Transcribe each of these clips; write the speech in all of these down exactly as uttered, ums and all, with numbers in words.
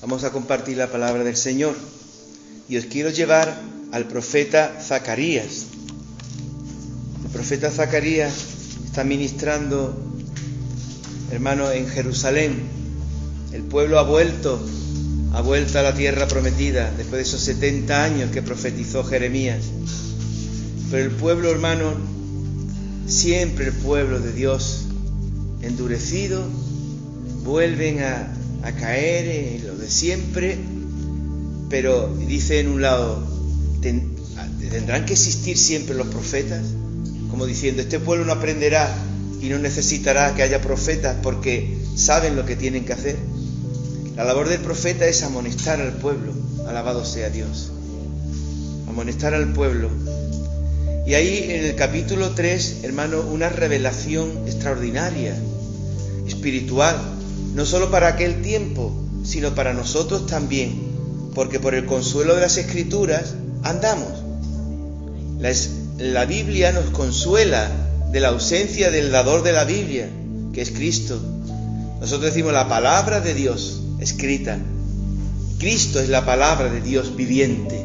Vamos a compartir la palabra del Señor y os quiero llevar al profeta Zacarías. El profeta Zacarías está ministrando, hermano, en Jerusalén. El pueblo ha vuelto, ha vuelto a la tierra prometida después de esos setenta años que profetizó Jeremías. Pero el pueblo, hermano, siempre el pueblo de Dios endurecido, vuelven a, a caer en lo de siempre, pero dice en un lado, ten, ¿tendrán que existir siempre los profetas? Como diciendo, este pueblo no aprenderá y no necesitará que haya profetas porque saben lo que tienen que hacer. La labor del profeta es amonestar al pueblo, alabado sea Dios, amonestar al pueblo. Y ahí en el capítulo tres, hermano, una revelación extraordinaria, espiritual, no solo para aquel tiempo, sino para nosotros también, porque por el consuelo de las Escrituras andamos. La, la Biblia nos consuela de la ausencia del dador de la Biblia, que es Cristo. Nosotros decimos la palabra de Dios escrita. Cristo es la palabra de Dios viviente,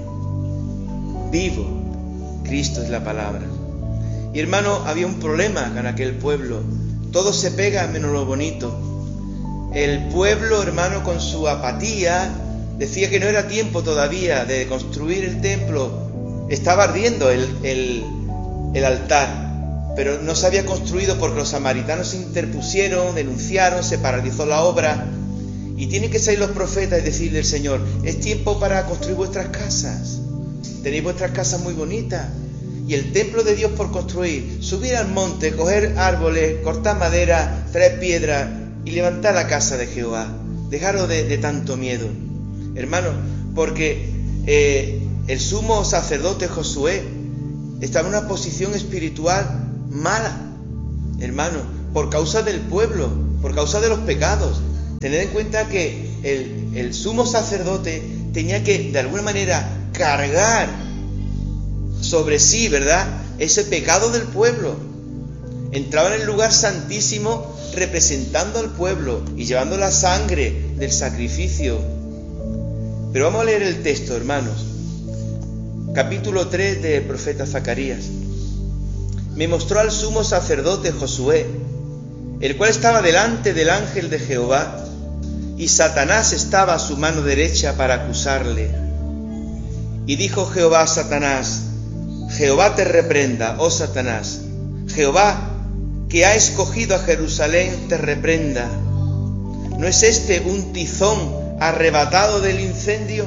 vivo. Cristo es la palabra. Y hermano, había un problema con aquel pueblo. Todo se pega menos lo bonito. El pueblo, hermano, con su apatía, decía que no era tiempo todavía de construir el templo. Estaba ardiendo el, el, el altar, pero no se había construido porque los samaritanos se interpusieron, denunciaron, se paralizó la obra. Y tienen que salir los profetas y decirle al Señor, es tiempo para construir vuestras casas. Tenéis vuestras casas muy bonitas. Y el templo de Dios por construir, subir al monte, coger árboles, cortar madera, traer piedras y levantar la casa de Jehová. Dejaros de, de tanto miedo, hermano, porque eh, el sumo sacerdote Josué estaba en una posición espiritual mala, hermano, por causa del pueblo, por causa de los pecados. Tened en cuenta que el, el sumo sacerdote tenía que, de alguna manera, cargar sobre sí, ¿verdad?, ese pecado del pueblo. Entraba en el lugar santísimo representando al pueblo y llevando la sangre del sacrificio. Pero vamos a leer el texto, hermanos. Capítulo tres del profeta Zacarías. Me mostró al sumo sacerdote Josué, el cual estaba delante del ángel de Jehová, y Satanás estaba a su mano derecha para acusarle. Y dijo Jehová a Satanás, Jehová te reprenda, oh Satanás, Jehová, que ha escogido a Jerusalén, te reprenda. ¿No es este un tizón arrebatado del incendio?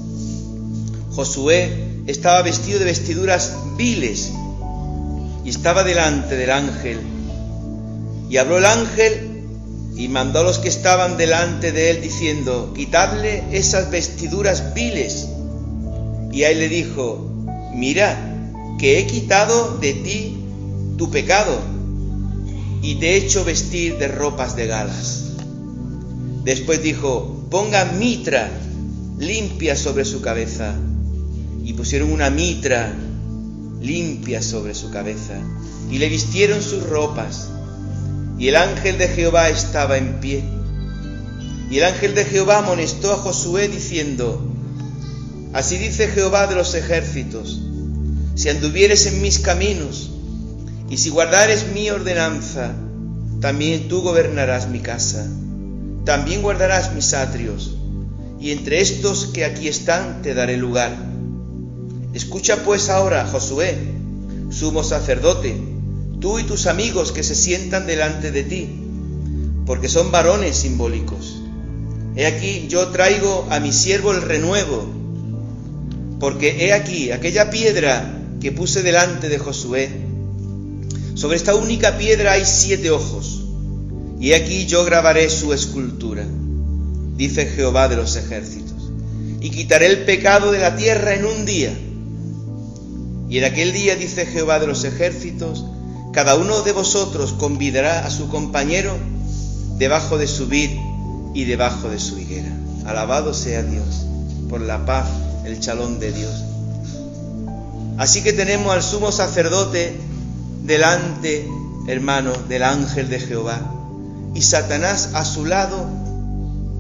Josué estaba vestido de vestiduras viles y estaba delante del ángel. Y habló el ángel y mandó a los que estaban delante de él diciendo, quitadle esas vestiduras viles. Y a él le dijo, mira, que he quitado de ti tu pecado y te he hecho vestir de ropas de galas. Después dijo, ponga mitra limpia sobre su cabeza. Y pusieron una mitra limpia sobre su cabeza y le vistieron sus ropas. Y el ángel de Jehová estaba en pie. Y el ángel de Jehová amonestó a Josué diciendo, así dice Jehová de los ejércitos, si anduvieres en mis caminos, y si guardares mi ordenanza, también tú gobernarás mi casa, también guardarás mis atrios, y entre estos que aquí están te daré lugar. Escucha pues ahora, Josué, sumo sacerdote, tú y tus amigos que se sientan delante de ti, porque son varones simbólicos. He aquí, yo traigo a mi siervo el renuevo, porque he aquí, aquella piedra que puse delante de Josué, sobre esta única piedra hay siete ojos, y aquí yo grabaré su escultura, dice Jehová de los ejércitos, y quitaré el pecado de la tierra en un día. Y en aquel día, dice Jehová de los ejércitos, cada uno de vosotros convidará a su compañero debajo de su vid y debajo de su higuera. Alabado sea Dios por la paz, el shalom de Dios. Así que tenemos al sumo sacerdote delante, hermano, del ángel de Jehová, y Satanás a su lado, a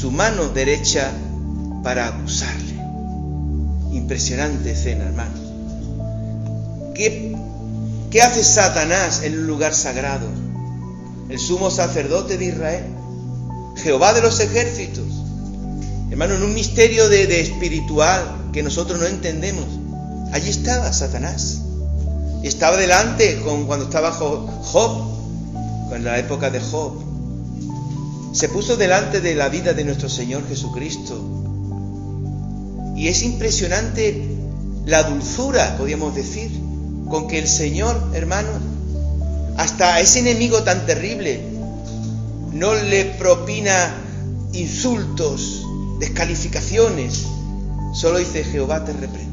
su mano derecha para acusarle. Impresionante escena, hermanos. ¿Qué, qué hace Satanás en un lugar sagrado? El sumo sacerdote de Israel, Jehová de los ejércitos. Hermano, en un misterio de, de espiritual que nosotros no entendemos. Allí estaba Satanás. Estaba delante con, cuando estaba Job, en la época de Job. Se puso delante de la vida de nuestro Señor Jesucristo. Y es impresionante la dulzura, podríamos decir, con que el Señor, hermanos, hasta a ese enemigo tan terrible, no le propina insultos, descalificaciones. Solo dice: Jehová te reprenda.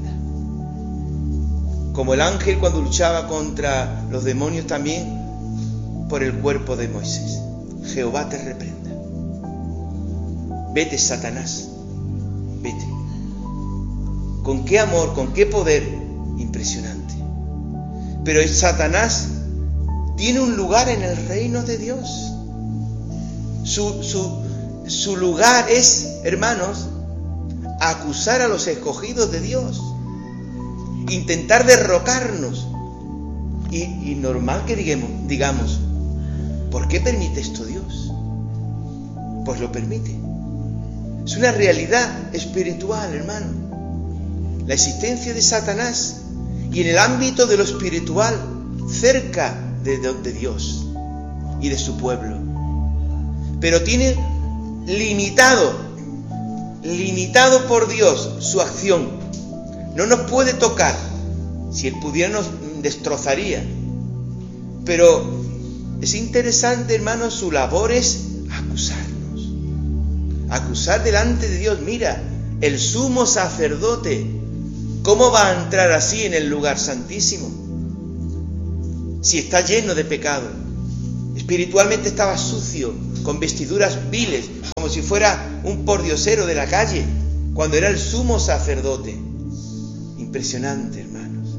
Como el ángel cuando luchaba contra los demonios también por el cuerpo de Moisés. Jehová te reprenda. Vete, Satanás, vete. Con qué amor, con qué poder, impresionante. Pero el Satanás tiene un lugar en el reino de Dios. Su, su, su lugar es, hermanos, acusar a los escogidos de Dios, intentar derrocarnos. Y, y normal que digamos, digamos, ¿por qué permite esto Dios? Pues lo permite. Es una realidad espiritual, hermano. La existencia de Satanás y en el ámbito de lo espiritual, cerca de, de, de Dios y de su pueblo. Pero tiene limitado, limitado por Dios su acción. No nos puede tocar. Si Él pudiera nos destrozaría. Pero es interesante, hermanos, su labor es acusarnos. Acusar delante de Dios. Mira, el sumo sacerdote, ¿cómo va a entrar así en el lugar santísimo? Si está lleno de pecado. Espiritualmente estaba sucio, con vestiduras viles, como si fuera un pordiosero de la calle, cuando era el sumo sacerdote. Impresionante, hermanos.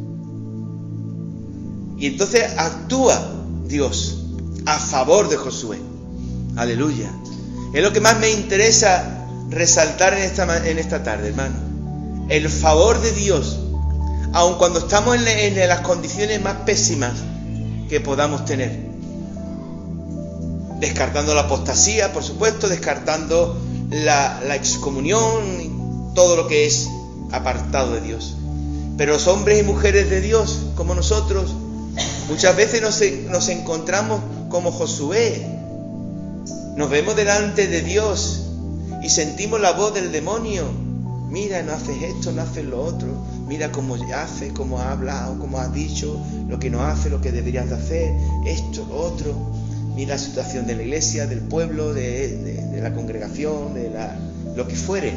Y entonces actúa Dios a favor de Josué. Aleluya. Es lo que más me interesa resaltar en esta, en esta tarde, hermano. El favor de Dios, aun cuando estamos en, en las condiciones más pésimas que podamos tener. Descartando la apostasía, por supuesto, descartando la, la excomunión y todo lo que es apartado de Dios. Pero los hombres y mujeres de Dios, como nosotros, muchas veces nos, nos encontramos como Josué. Nos vemos delante de Dios y sentimos la voz del demonio. Mira, no haces esto, no haces lo otro. Mira cómo hace, cómo ha hablado, cómo ha dicho, lo que no hace, lo que deberías de hacer, esto, lo otro. Mira la situación de la iglesia, del pueblo, de, de, de la congregación, de la, lo que fuere.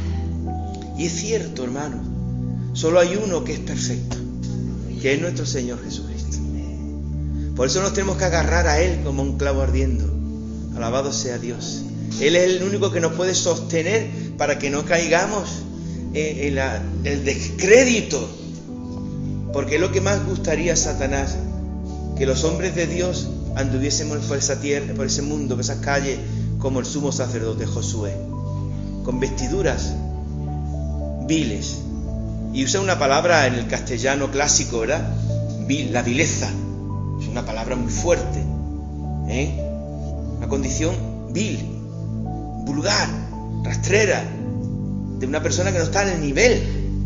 Y es cierto, hermano. Solo hay uno que es perfecto, que es nuestro Señor Jesucristo. Por eso nos tenemos que agarrar a Él como un clavo ardiendo. Alabado sea Dios. Él es el único que nos puede sostener para que no caigamos en, en la, el descrédito. Porque es lo que más gustaría a Satanás, que los hombres de Dios anduviésemos por esa tierra, por ese mundo, por esas calles, como el sumo sacerdote Josué, con vestiduras viles. Y usa una palabra en el castellano clásico, ¿verdad? La vileza. Es una palabra muy fuerte, ¿eh? Una condición vil, vulgar, rastrera, de una persona que no está en el nivel.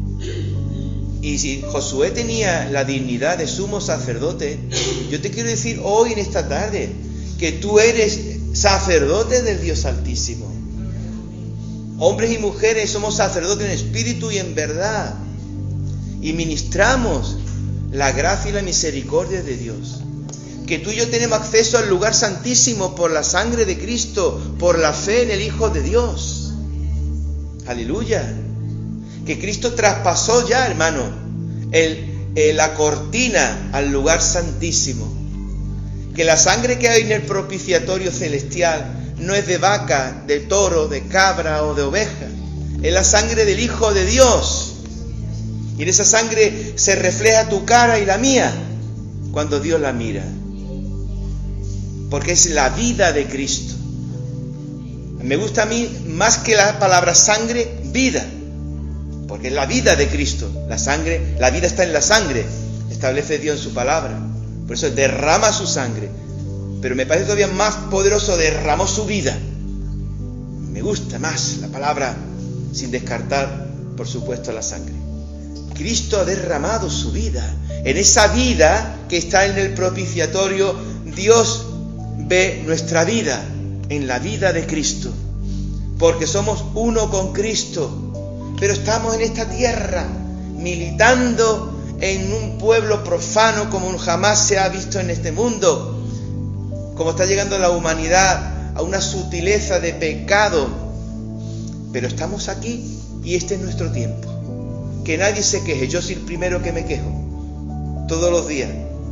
Y si Josué tenía la dignidad de sumo sacerdote, yo te quiero decir hoy en esta tarde que tú eres sacerdote del Dios Altísimo. Hombres y mujeres somos sacerdotes en espíritu y en verdad. Y ministramos la gracia y la misericordia de Dios. Que tú y yo tenemos acceso al lugar santísimo por la sangre de Cristo, por la fe en el Hijo de Dios. Aleluya. Que Cristo traspasó ya, hermano, el, el, la cortina al lugar santísimo. Que la sangre que hay en el propiciatorio celestial no es de vaca, de toro, de cabra o de oveja. Es la sangre del Hijo de Dios. Y en esa sangre se refleja tu cara y la mía cuando Dios la mira. Porque es la vida de Cristo. Me gusta a mí, más que la palabra sangre, vida. Porque es la vida de Cristo. La sangre, la vida está en la sangre. Establece Dios en su palabra. Por eso derrama su sangre. Pero me parece todavía más poderoso, derramó su vida. Me gusta más la palabra, sin descartar, por supuesto, la sangre. Cristo ha derramado su vida. En esa vida que está en el propiciatorio, Dios ve nuestra vida en la vida de Cristo. Porque somos uno con Cristo. Pero estamos en esta tierra, militando en un pueblo profano como jamás se ha visto en este mundo. Como está llegando la humanidad a una sutileza de pecado. Pero estamos aquí y este es nuestro tiempo. Que nadie se queje, yo soy el primero que me quejo. Todos los días.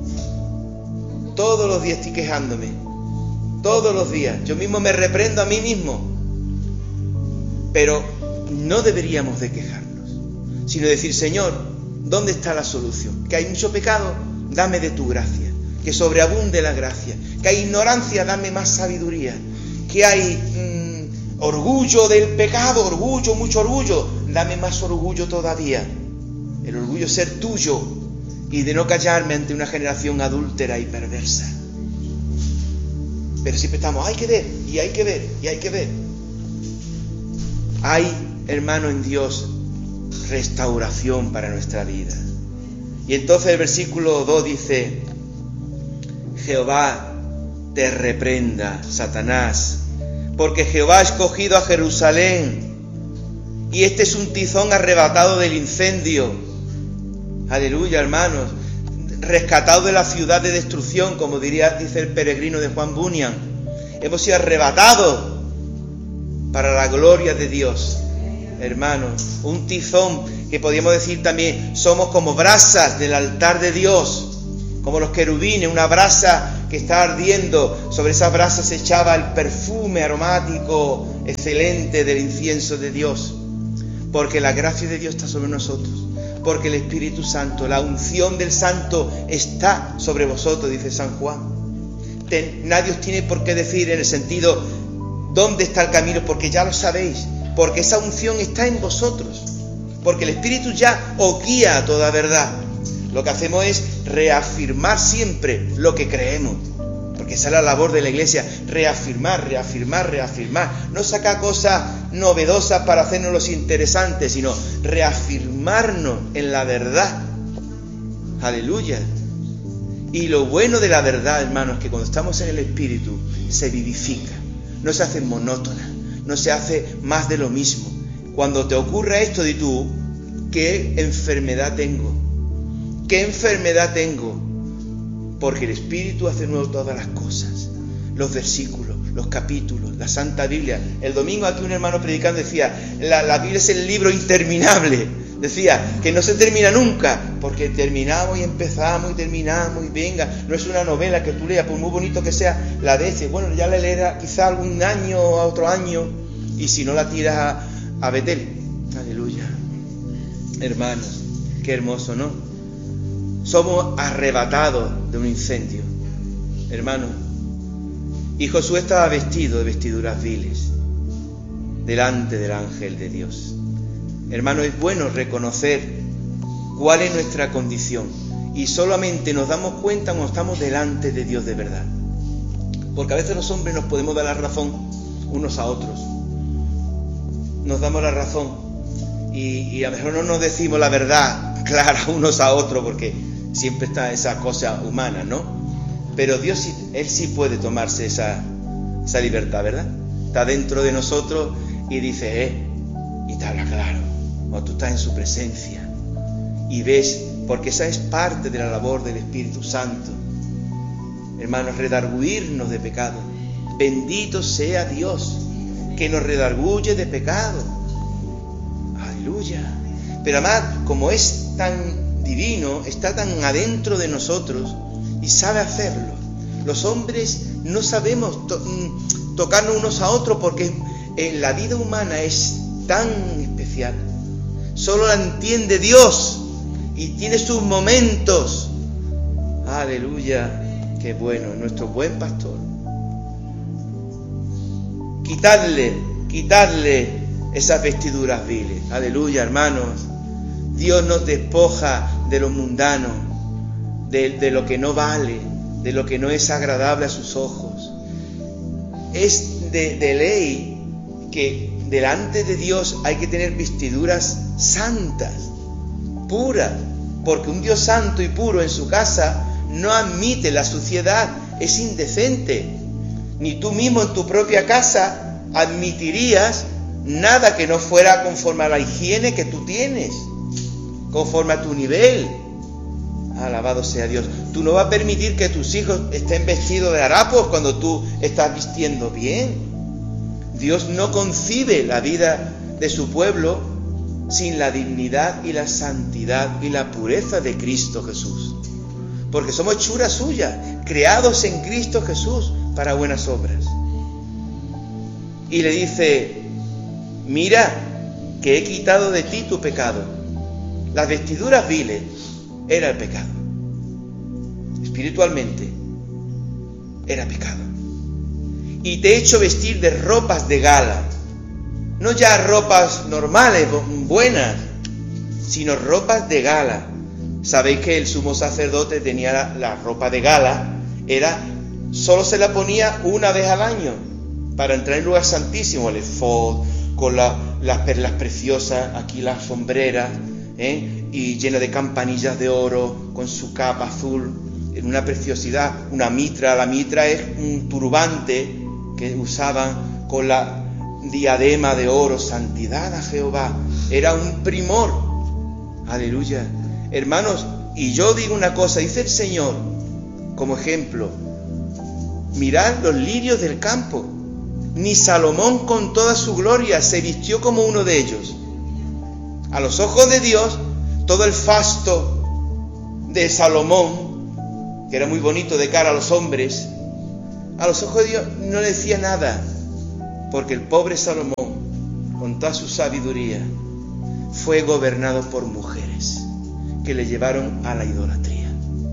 Todos los días estoy quejándome. Todos los días. Yo mismo me reprendo a mí mismo. Pero no deberíamos de quejarnos, sino decir, Señor, ¿dónde está la solución? Que hay mucho pecado, dame de tu gracia. Que sobreabunde la gracia. Que hay ignorancia, dame más sabiduría. Que hay mmm, orgullo del pecado, orgullo, mucho orgullo, dame más orgullo todavía. El orgullo es ser tuyo y de no callarme ante una generación adúltera y perversa. Pero siempre estamos, hay que ver, y hay que ver, y hay que ver. Hay, hermano, en Dios restauración para nuestra vida. Y entonces el versículo dos dice, Jehová te reprenda, Satanás, porque Jehová ha escogido a Jerusalén, y este es un tizón arrebatado del incendio. Aleluya, hermanos, rescatado de la ciudad de destrucción, como diría, dice el peregrino de Juan Bunyan. Hemos sido arrebatados para la gloria de Dios, hermanos. Un tizón que podríamos decir también, somos como brasas del altar de Dios, como los querubines, una brasa que está ardiendo. Sobre esas brasas se echaba el perfume aromático excelente del incienso de Dios. Porque la gracia de Dios está sobre nosotros. Porque el Espíritu Santo, la unción del Santo está sobre vosotros, dice San Juan. Ten, nadie os tiene por qué decir en el sentido, ¿dónde está el camino? Porque ya lo sabéis. Porque esa unción está en vosotros. Porque el Espíritu ya os guía a toda verdad. Lo que hacemos es reafirmar siempre lo que creemos. Porque esa es la labor de la Iglesia, reafirmar, reafirmar, reafirmar. No sacar cosas novedosas para hacernos los interesantes, sino reafirmarnos en la verdad. Aleluya. Y lo bueno de la verdad, hermanos, es que cuando estamos en el Espíritu se vivifica. No se hace monótona, no se hace más de lo mismo. Cuando te ocurra esto, di tú, ¿qué enfermedad tengo? ¿Qué enfermedad tengo? Porque el Espíritu hace nuevo todas las cosas. Los versículos, los capítulos, la Santa Biblia. El domingo aquí un hermano predicando decía, la, la Biblia es el libro interminable. Decía, que no se termina nunca, porque terminamos y empezamos y terminamos y venga. No es una novela que tú leas, por muy bonito que sea, la veces. Bueno, ya la leerás quizá algún año o otro año, y si no la tiras a, a Betel. Aleluya. Hermanos, qué hermoso, ¿no? Somos arrebatados de un incendio, hermano. Y Josué estaba vestido de vestiduras viles delante del ángel de Dios. Hermano, es bueno reconocer cuál es nuestra condición. Y solamente nos damos cuenta cuando estamos delante de Dios de verdad. Porque a veces los hombres nos podemos dar la razón unos a otros. Nos damos la razón. Y, y a lo mejor no nos decimos la verdad clara unos a otros, porque siempre está esa cosa humana, ¿no? Pero Dios, sí, Él sí puede tomarse esa, esa libertad, ¿verdad? Está dentro de nosotros y dice, eh, y te habla claro, cuando tú estás en su presencia y ves, porque esa es parte de la labor del Espíritu Santo, hermanos, redarguirnos de pecado. Bendito sea Dios que nos redarguye de pecado. Aleluya. Pero además, como es tan divino, está tan adentro de nosotros y sabe hacerlo. Los hombres no sabemos to- tocarnos unos a otros porque en la vida humana es tan especial. Solo la entiende Dios y tiene sus momentos. Aleluya. Qué bueno, nuestro buen pastor. Quitadle, quitadle esas vestiduras viles. Aleluya, hermanos. Dios nos despoja de lo mundano, de, de lo que no vale, de lo que no es agradable a sus ojos. Es de, de ley que delante de Dios hay que tener vestiduras santas, puras, porque un Dios santo y puro en su casa no admite la suciedad, es indecente. Ni tú mismo en tu propia casa admitirías nada que no fuera conforme a la higiene que tú tienes, conforme a tu nivel. Alabado sea Dios. Tú no vas a permitir que tus hijos estén vestidos de harapos cuando tú estás vistiendo bien. Dios no concibe la vida de su pueblo sin la dignidad y la santidad y la pureza de Cristo Jesús. Porque somos hechura suya, creados en Cristo Jesús para buenas obras. Y le dice: mira que he quitado de ti tu pecado. Las vestiduras viles era el pecado. Espiritualmente era pecado. Y te he hecho vestir de ropas de gala. No ya ropas normales, buenas, sino ropas de gala. Sabéis que el sumo sacerdote tenía la, la ropa de gala, era, solo se la ponía una vez al año para entrar en el lugar santísimo, el efod, con la, las perlas preciosas, aquí las sombreras, ¿eh? Y llena de campanillas de oro, con su capa azul, en una preciosidad, una mitra. La mitra es un turbante que usaban con la diadema de oro, santidad a Jehová, era un primor. Aleluya. Hermanos, y yo digo una cosa, dice el Señor como ejemplo: mirad los lirios del campo, ni Salomón con toda su gloria se vistió como uno de ellos. A los ojos de Dios, todo el fasto de Salomón, que era muy bonito de cara a los hombres, a los ojos de Dios no le decía nada, porque el pobre Salomón, con toda su sabiduría, fue gobernado por mujeres que le llevaron a la idolatría.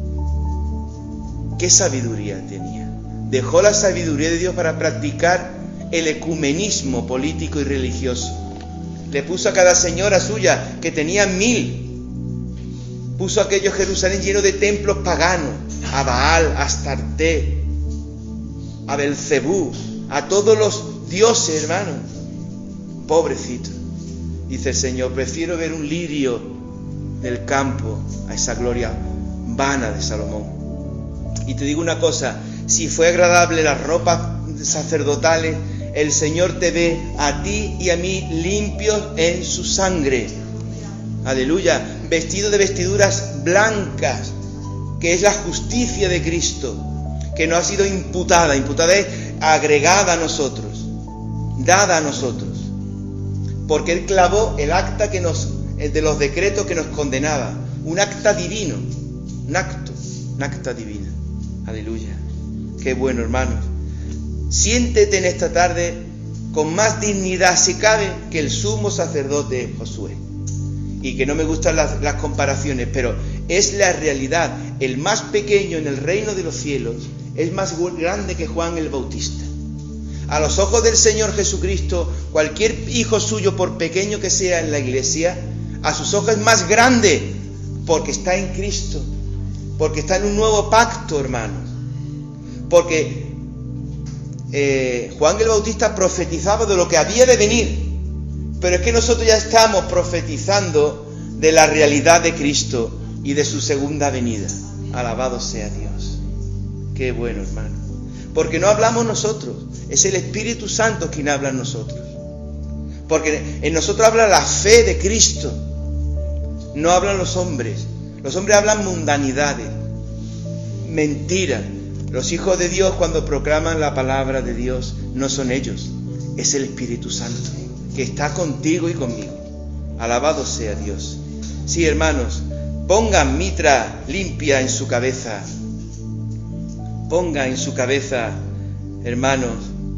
¿Qué sabiduría tenía? Dejó la sabiduría de Dios para practicar el ecumenismo político y religioso. Le puso a cada señora suya, que tenía mil, puso aquello Jerusalén lleno de templos paganos, a Baal, a Astarte, a Belcebú, a todos los dioses, hermano. Pobrecito. Dice el Señor: prefiero ver un lirio del campo a esa gloria vana de Salomón. Y te digo una cosa: si fue agradable las ropas sacerdotales, el Señor te ve a ti y a mí limpios en su sangre. Aleluya. Vestido de vestiduras blancas, que es la justicia de Cristo, que no ha sido imputada. Imputada es agregada a nosotros, dada a nosotros, porque Él clavó el acta que nos, el de los decretos que nos condenaba, un acta divino, un acto, un acta divina. Aleluya. Qué bueno, hermanos. Siéntete en esta tarde con más dignidad, si cabe, que el sumo sacerdote Josué. Y que no me gustan las, las comparaciones, pero es la realidad. El más pequeño en el reino de los cielos es más grande que Juan el Bautista. A los ojos del Señor Jesucristo, cualquier hijo suyo, por pequeño que sea en la iglesia, a sus ojos es más grande, porque está en Cristo, porque está en un nuevo pacto, hermanos. Porque eh, Juan el Bautista profetizaba de lo que había de venir, pero es que nosotros ya estamos profetizando de la realidad de Cristo y de su segunda venida. Alabado sea Dios. Qué bueno, hermano. Porque no hablamos nosotros, es el Espíritu Santo quien habla en nosotros. Porque en nosotros habla la fe de Cristo, no hablan los hombres. Los hombres hablan mundanidades, mentiras. Los hijos de Dios, cuando proclaman la palabra de Dios, no son ellos, es el Espíritu Santo, que está contigo y conmigo. Alabado sea Dios. Sí, hermanos, pongan mitra limpia en su cabeza. Ponga en su cabeza, hermanos,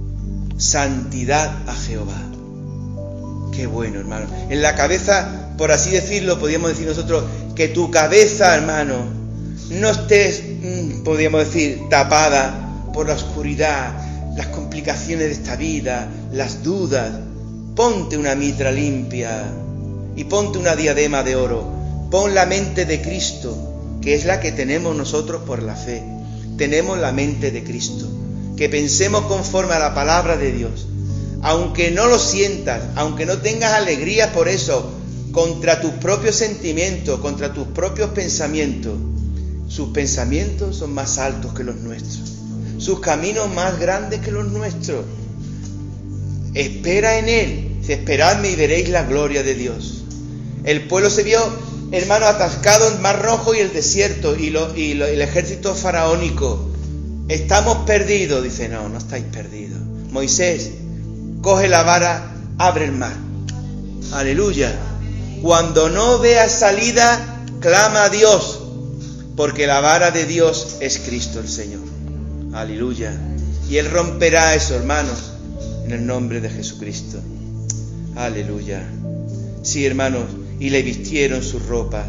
santidad a Jehová. Qué bueno, hermano. En la cabeza, por así decirlo, podríamos decir nosotros, que tu cabeza, hermano, no estés, podríamos decir, tapada por la oscuridad, las complicaciones de esta vida, las dudas. Ponte una mitra limpia y ponte una diadema de oro. Pon la mente de Cristo, que es la que tenemos nosotros por la fe. Tenemos la mente de Cristo. Que pensemos conforme a la palabra de Dios. Aunque no lo sientas, aunque no tengas alegría por eso, contra tus propios sentimientos, contra tus propios pensamientos, sus pensamientos son más altos que los nuestros, sus caminos más grandes que los nuestros. Espera en Él, esperadme y veréis la gloria de Dios. El pueblo se vio, hermano, atascado en el Mar Rojo y el desierto, y, lo, y lo, el ejército faraónico. Estamos perdidos. Dice, no, no estáis perdidos. Moisés, coge la vara, abre el mar. Aleluya. Cuando no veas salida, clama a Dios, porque la vara de Dios es Cristo el Señor. Aleluya. Y Él romperá eso, hermanos, en el nombre de Jesucristo. Aleluya. Sí, hermanos, y le vistieron sus ropas.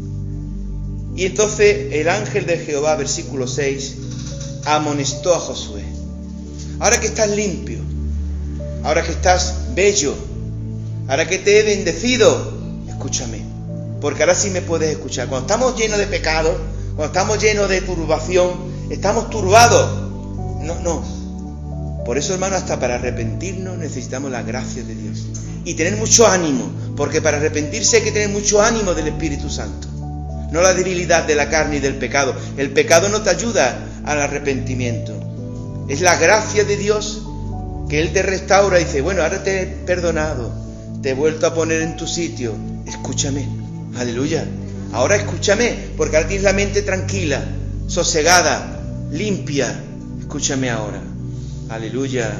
Y entonces el ángel de Jehová, versículo seis, amonestó a Josué. Ahora que estás limpio, ahora que estás bello, ahora que te he bendecido, escúchame, porque ahora sí me puedes escuchar. Cuando estamos llenos de pecado, cuando estamos llenos de turbación, estamos turbados. No, no. Por eso, hermano, hasta para arrepentirnos necesitamos la gracia de Dios. Y tener mucho ánimo, porque para arrepentirse hay que tener mucho ánimo del Espíritu Santo. No la debilidad de la carne y del pecado. El pecado no te ayuda al arrepentimiento. Es la gracia de Dios que Él te restaura y dice, bueno, ahora te he perdonado, te he vuelto a poner en tu sitio. Escúchame, aleluya. Ahora escúchame, porque ahora tienes la mente tranquila, sosegada, limpia. Escúchame ahora, aleluya.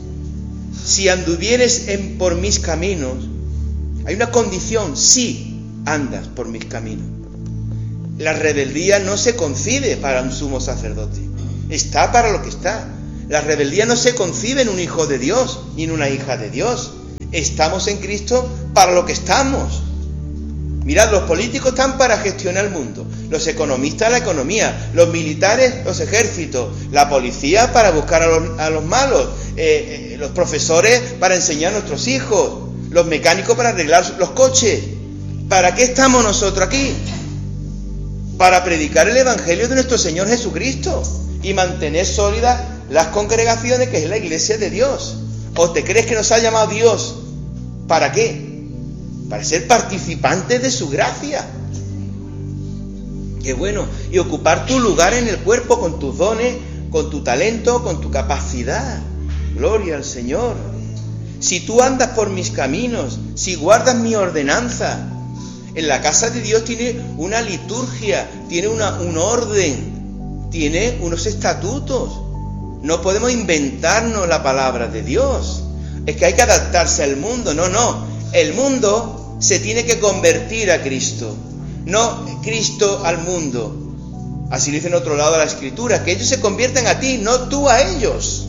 Si anduvieres en, por mis caminos, hay una condición, si andas por mis caminos. La rebeldía no se concibe para un sumo sacerdote, está para lo que está. La rebeldía no se concibe en un hijo de Dios ni en una hija de Dios. Estamos en Cristo para lo que estamos. Mirad, los políticos están para gestionar el mundo, los economistas la economía, los militares los ejércitos, la policía para buscar a los, a los malos, eh, eh, los profesores para enseñar a nuestros hijos, los mecánicos para arreglar los coches. ¿Para qué estamos nosotros aquí? Para predicar el Evangelio de nuestro Señor Jesucristo y mantener sólidas las congregaciones, que es la iglesia de Dios. ¿O te crees que nos ha llamado Dios? ¿Para qué? Para ser participantes de su gracia. Qué bueno. Y ocupar tu lugar en el cuerpo con tus dones, con tu talento, con tu capacidad. Gloria al Señor. Si tú andas por mis caminos, si guardas mi ordenanza. En la casa de Dios tiene una liturgia, tiene una, un orden, tiene unos estatutos. No podemos inventarnos la palabra de Dios. Es que hay que adaptarse al mundo. No, no. El mundo se tiene que convertir a Cristo, no Cristo al mundo. Así lo dice en otro lado de la Escritura, que ellos se convierten a ti, no tú a ellos.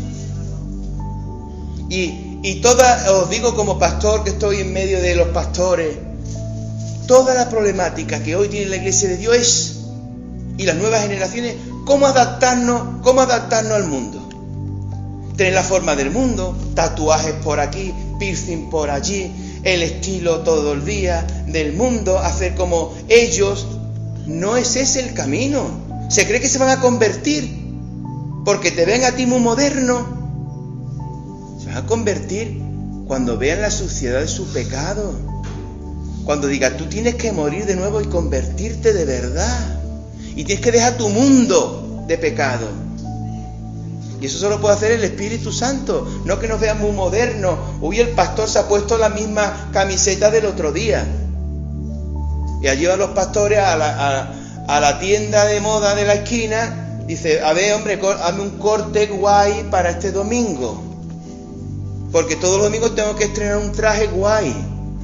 Y, y toda, os digo como pastor, que estoy en medio de los pastores, toda la problemática que hoy tiene la iglesia de Dios es, y las nuevas generaciones, cómo adaptarnos, cómo adaptarnos al mundo. Tener la forma del mundo, tatuajes por aquí, piercing por allí, el estilo todo el día del mundo, hacer como ellos. No es ese el camino. Se cree que se van a convertir porque te ven a ti muy moderno. Se van a convertir cuando vean la suciedad de su pecado, cuando diga, tú tienes que morir de nuevo y convertirte de verdad, y tienes que dejar tu mundo de pecado. Y eso solo puede hacer el Espíritu Santo, no que nos vean muy modernos. Hoy el pastor se ha puesto la misma camiseta del otro día. Y allí van los pastores a la, a, a la tienda de moda de la esquina. Dice, a ver, hombre, hazme un corte guay para este domingo, porque todos los domingos tengo que estrenar un traje guay.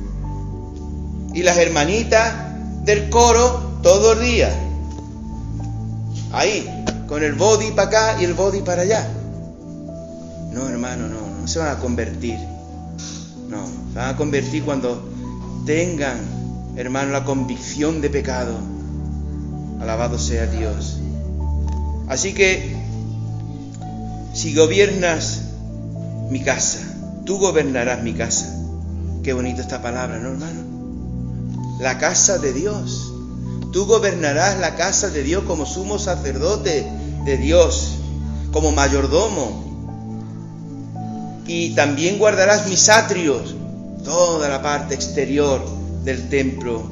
Y las hermanitas del coro todos los días ahí, con el body para acá y el body para allá. No, hermano, no, no se van a convertir. No, se van a convertir cuando tengan, hermano, la convicción de pecado. Alabado sea Dios. Así que si gobiernas mi casa, tú gobernarás mi casa. Qué bonita esta palabra, ¿no, hermano? La casa de Dios. Tú gobernarás la casa de Dios como sumo sacerdote de Dios, como mayordomo. Y también guardarás mis atrios, toda la parte exterior del templo.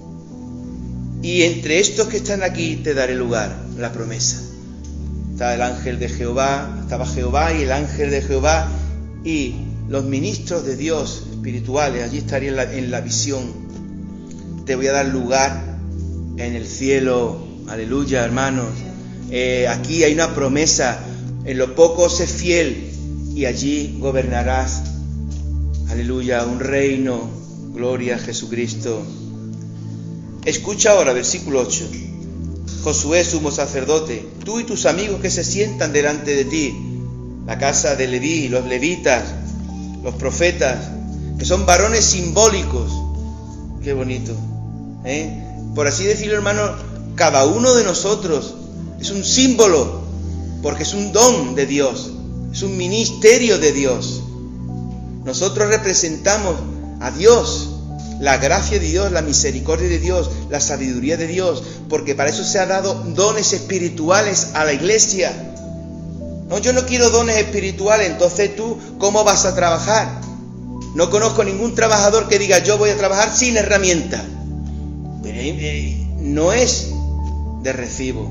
Y entre estos que están aquí te daré lugar, la promesa. Está el ángel de Jehová, estaba Jehová y el ángel de Jehová y los ministros de Dios espirituales, allí estaría en la, en la visión. Te voy a dar lugar en el cielo, aleluya, hermanos. Eh, aquí hay una promesa, en lo poco sé fiel y allí gobernarás, aleluya, un reino, gloria a Jesucristo. Escucha ahora, versículo ocho. Josué, sumo sacerdote, tú y tus amigos que se sientan delante de ti, la casa de Leví, los levitas, los profetas, que son varones simbólicos. Qué bonito, ¿eh? Por así decirlo, hermano, cada uno de nosotros es un símbolo, porque es un don de Dios, es un ministerio de Dios. Nosotros representamos a Dios, la gracia de Dios, la misericordia de Dios, la sabiduría de Dios, porque para eso se ha dado dones espirituales a la iglesia. No, yo no quiero dones espirituales, entonces tú, ¿cómo vas a trabajar? No conozco ningún trabajador que diga, yo voy a trabajar sin herramientas. No es de recibo.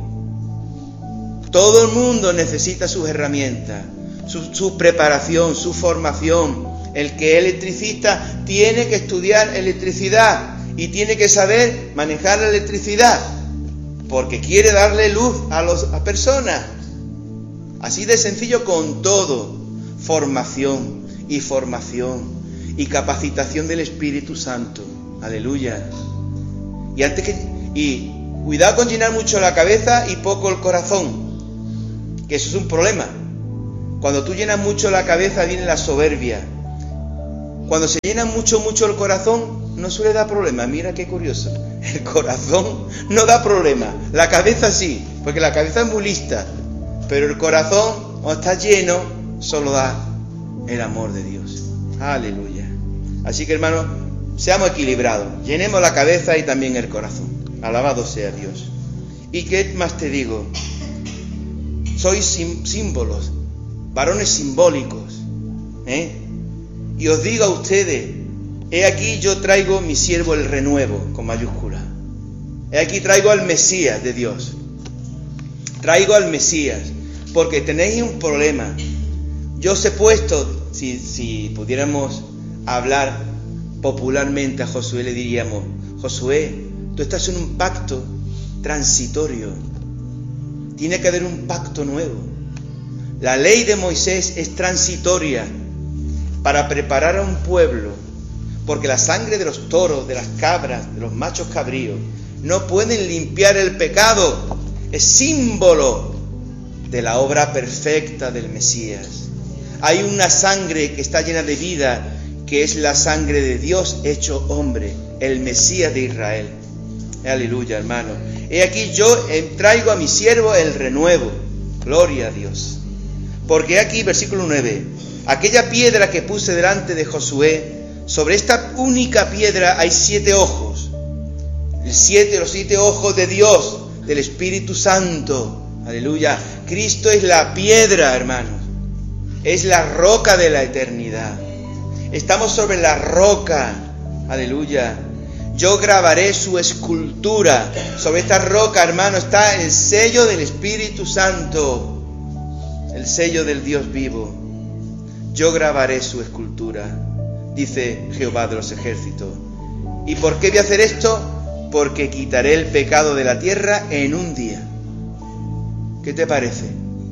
Todo el mundo necesita sus herramientas, su, su preparación, su formación. El que es electricista tiene que estudiar electricidad y tiene que saber manejar la electricidad, porque quiere darle luz a las personas. Así de sencillo con todo. Formación y formación y capacitación del Espíritu Santo. Aleluya. Y antes que y cuidado con llenar mucho la cabeza y poco el corazón, que eso es un problema. Cuando tú llenas mucho la cabeza viene la soberbia. Cuando se llena mucho, mucho el corazón, no suele dar problema. Mira qué curioso. El corazón no da problema. La cabeza sí, porque la cabeza es muy lista. Pero el corazón, cuando está lleno, solo da el amor de Dios. Aleluya. Así que, hermanos, seamos equilibrados. Llenemos la cabeza y también el corazón. Alabado sea Dios. ¿Y qué más te digo? Sois símbolos, varones simbólicos, ¿eh? Y os digo a ustedes, he aquí yo traigo mi siervo el renuevo, con mayúscula. He aquí traigo al Mesías de Dios. Traigo al Mesías, porque tenéis un problema. Yo os he puesto, si, si pudiéramos hablar popularmente a Josué, le diríamos, Josué, tú estás en un pacto transitorio. Tiene que haber un pacto nuevo. La ley de Moisés es transitoria, para preparar a un pueblo, porque la sangre de los toros, de las cabras, de los machos cabríos, no pueden limpiar el pecado. Es símbolo de la obra perfecta del Mesías. Hay una sangre que está llena de vida, que es la sangre de Dios hecho hombre, el Mesías de Israel. Aleluya, hermano. He aquí yo traigo a mi siervo el renuevo. Gloria a Dios. Porque aquí, versículo nueve, aquella piedra que puse delante de Josué, sobre esta única piedra hay siete ojos. El siete, los siete ojos de Dios, del Espíritu Santo. Aleluya. Cristo es la piedra, hermanos. Es la roca de la eternidad. Estamos sobre la roca. Aleluya. Yo grabaré su escultura. Sobre esta roca, hermano, está el sello del Espíritu Santo. El sello del Dios vivo. Yo grabaré su escultura, dice Jehová de los ejércitos. ¿Y por qué voy a hacer esto? Porque quitaré el pecado de la tierra en un día. ¿Qué te parece?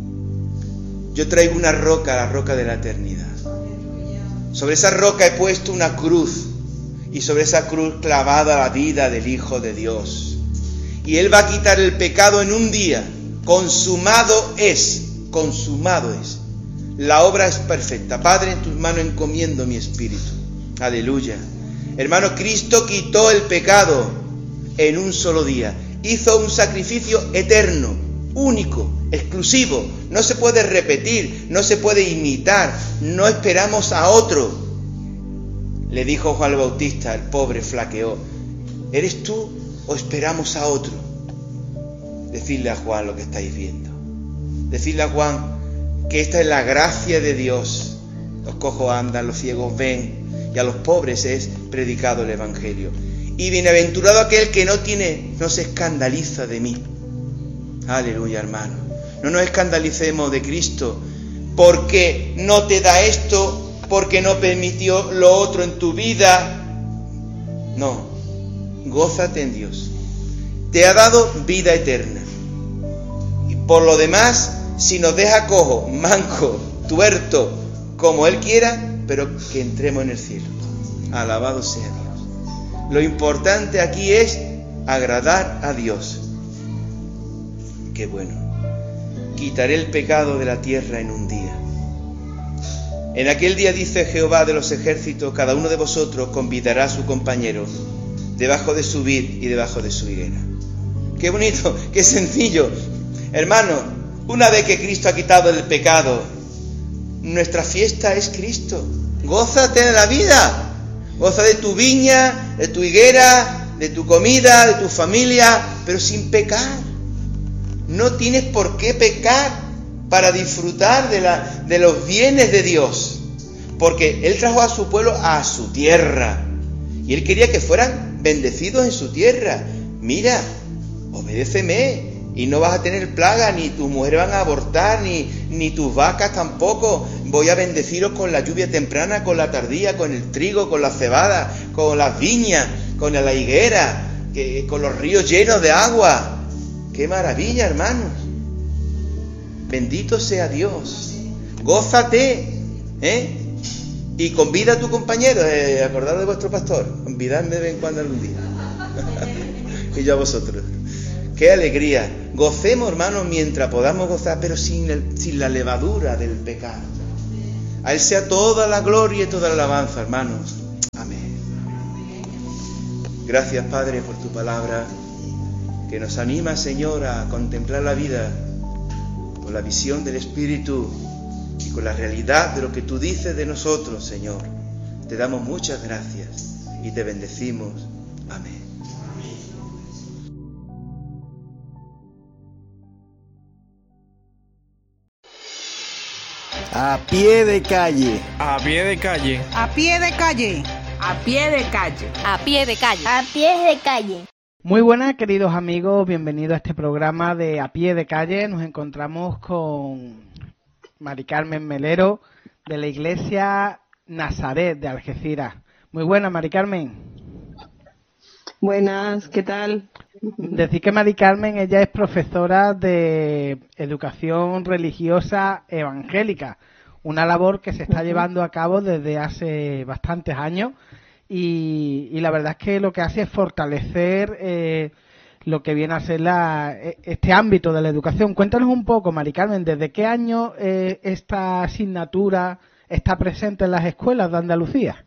Yo traigo una roca, la roca de la eternidad. Sobre esa roca he puesto una cruz, y sobre esa cruz clavada la vida del Hijo de Dios. Y Él va a quitar el pecado en un día. Consumado es, consumado es. La obra es perfecta. Padre, en tus manos encomiendo mi espíritu. Aleluya. Hermano, Cristo quitó el pecado en un solo día. Hizo un sacrificio eterno. único, exclusivo, no se puede repetir, no se puede imitar, no esperamos a otro. Le dijo Juan el Bautista, el pobre flaqueó, ¿eres tú o esperamos a otro? Decidle a Juan lo que estáis viendo. Decidle a Juan que esta es la gracia de Dios. Los cojos andan, los ciegos ven, y a los pobres es predicado el Evangelio. Y bienaventurado aquel que no tiene, no se escandaliza de mí. Aleluya, hermano. No nos escandalicemos de Cristo porque no te da esto, porque no permitió lo otro en tu vida. No, gózate en Dios. Te ha dado vida eterna. Y por lo demás, si nos deja cojo, manco, tuerto, como Él quiera, pero que entremos en el cielo. Alabado sea Dios. Lo importante aquí es agradar a Dios. Qué bueno. Quitaré el pecado de la tierra en un día. En aquel día, dice Jehová de los ejércitos, cada uno de vosotros convidará a su compañero debajo de su vid y debajo de su higuera. Qué bonito, qué sencillo. Hermano, una vez que Cristo ha quitado el pecado, nuestra fiesta es Cristo. Gózate de la vida. Goza de tu viña, de tu higuera, de tu comida, de tu familia, pero sin pecar. No tienes por qué pecar para disfrutar de, la, de los bienes de Dios. Porque Él trajo a su pueblo a su tierra. Y Él quería que fueran bendecidos en su tierra. Mira, obedéceme y no vas a tener plaga, ni tus mujeres van a abortar, ni, ni tus vacas tampoco. Voy a bendeciros con la lluvia temprana, con la tardía, con el trigo, con la cebada, con las viñas, con la higuera, que, con los ríos llenos de agua. ¡Qué maravilla, hermanos! Bendito sea Dios. Gózate, ¿eh? Y convida a tu compañero, eh, acordaros de vuestro pastor, convidadme de vez en cuando algún día. Y yo a vosotros. ¡Qué alegría! Gocemos, hermanos, mientras podamos gozar, pero sin, el, sin la levadura del pecado. A Él sea toda la gloria y toda la alabanza, hermanos. Amén. Gracias, Padre, por tu palabra, que nos anima, Señor, a contemplar la vida con la visión del Espíritu y con la realidad de lo que tú dices de nosotros, Señor. Te damos muchas gracias y te bendecimos. Amén. A pie de calle. A pie de calle. A pie de calle. A pie de calle. A pie de calle. A pie de calle. Muy buenas, queridos amigos, bienvenidos a este programa de A Pie de Calle. Nos encontramos con Mari Carmen Melero, de la Iglesia Nazaret de Algeciras. Muy buenas, Mari Carmen. Buenas, ¿qué tal? Decir que Mari Carmen, ella es profesora de educación religiosa evangélica, una labor que se está llevando a cabo desde hace bastantes años. Y, y la verdad es que lo que hace es fortalecer eh, lo que viene a ser la, este ámbito de la educación. Cuéntanos un poco, Mari Carmen, ¿desde qué año eh, esta asignatura está presente en las escuelas de Andalucía?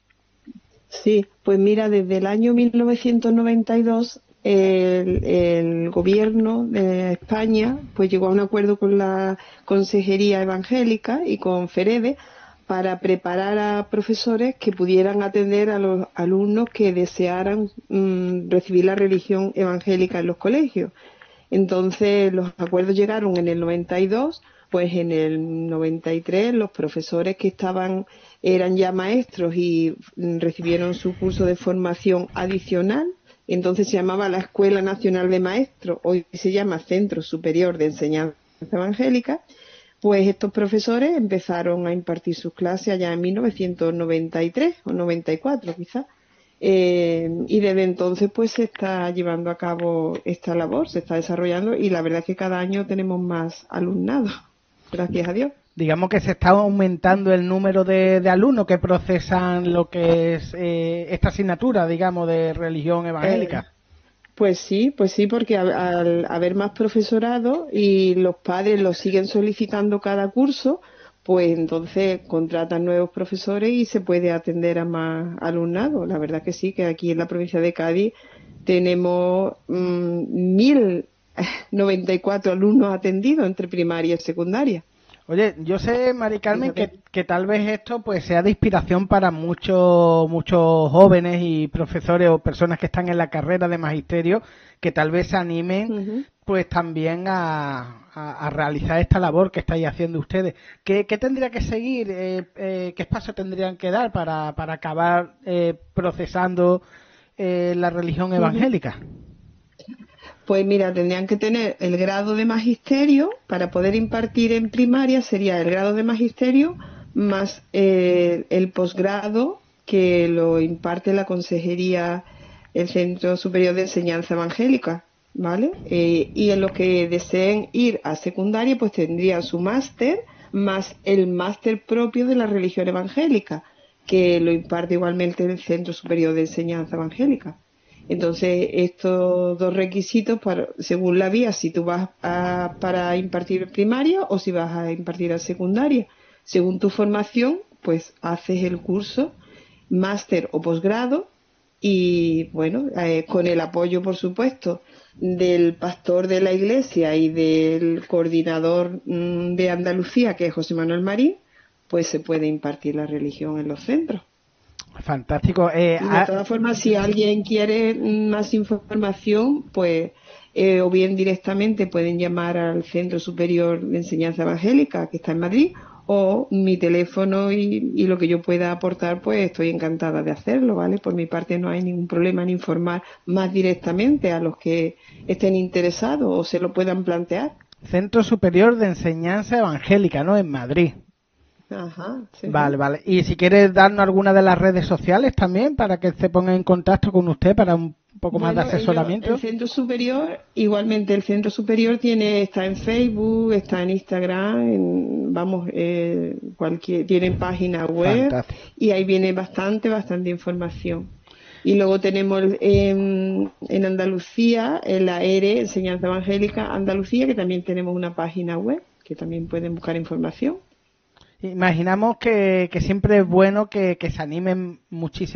Sí, pues mira, desde el año mil novecientos noventa y dos el, el gobierno de España pues llegó a un acuerdo con la Consejería Evangélica y con FEREDE para preparar a profesores que pudieran atender a los alumnos que desearan mmm, recibir la religión evangélica en los colegios. Entonces los acuerdos llegaron en el noventa y dos, pues en el noventa y tres los profesores que estaban eran ya maestros y mmm, recibieron su curso de formación adicional. Entonces se llamaba la Escuela Nacional de Maestros, hoy se llama Centro Superior de Enseñanza Evangélica. Pues estos profesores empezaron a impartir sus clases allá en mil novecientos noventa y tres o noventa y cuatro quizás, eh, y desde entonces pues se está llevando a cabo esta labor, se está desarrollando y la verdad es que cada año tenemos más alumnado, gracias a Dios. Digamos que se está aumentando el número de, de alumnos que procesan lo que es eh, esta asignatura, digamos, de religión evangélica. Eh, Pues sí, pues sí, porque al haber más profesorado y los padres lo siguen solicitando cada curso, pues entonces contratan nuevos profesores y se puede atender a más alumnado. La verdad que sí, que aquí en la provincia de Cádiz tenemos mmm, mil noventa y cuatro alumnos atendidos entre primaria y secundaria. Oye, yo sé, Mari Carmen, que, que tal vez esto pues sea de inspiración para muchos muchos jóvenes y profesores o personas que están en la carrera de magisterio, que tal vez se animen uh-huh. pues también a, a, a realizar esta labor que estáis haciendo ustedes. ¿Qué, qué tendría que seguir? Eh, eh, ¿Qué pasos tendrían que dar para, para acabar eh, procesando eh, la religión evangélica? Uh-huh. Pues mira, tendrían que tener el grado de magisterio para poder impartir en primaria, sería el grado de magisterio más eh, el posgrado que lo imparte la consejería, el Centro Superior de Enseñanza Evangélica, ¿vale? Eh, y en los que deseen ir a secundaria, pues tendrían su máster más el máster propio de la religión evangélica, que lo imparte igualmente el Centro Superior de Enseñanza Evangélica. Entonces, estos dos requisitos, para, según la vía, si tú vas a, para impartir primaria o si vas a impartir a secundaria. Según tu formación, pues haces el curso, máster o posgrado y, bueno, eh, con el apoyo, por supuesto, del pastor de la iglesia y del coordinador mmm, de Andalucía, que es José Manuel Marín, pues se puede impartir la religión en los centros. Fantástico. Eh, y de todas formas, si alguien quiere más información, pues eh, o bien directamente pueden llamar al Centro Superior de Enseñanza Evangélica, que está en Madrid, o mi teléfono y, y lo que yo pueda aportar, pues estoy encantada de hacerlo, ¿vale? Por mi parte no hay ningún problema en informar más directamente a los que estén interesados o se lo puedan plantear. Centro Superior de Enseñanza Evangélica, ¿no? En Madrid. Ajá, sí, vale, vale. Y si quieres darnos alguna de las redes sociales también para que se ponga en contacto con usted para un poco bueno, más de asesoramiento. Ellos, el Centro Superior, igualmente el Centro Superior tiene está en Facebook, está en Instagram, en, vamos, eh, cualquier tienen página web. Fantástico. Y ahí viene bastante, bastante información. Y luego tenemos en, en Andalucía, en la E R E, Enseñanza Evangélica Andalucía, que también tenemos una página web, que también pueden buscar información. Imaginamos que, que siempre es bueno que, que se animen muchísimo